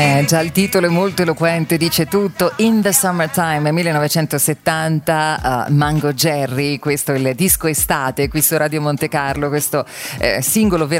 Già il titolo è molto eloquente, dice tutto. In the Summertime 1970, Mango Jerry, questo è il disco estate qui su Radio Monte Carlo, questo singolo veramente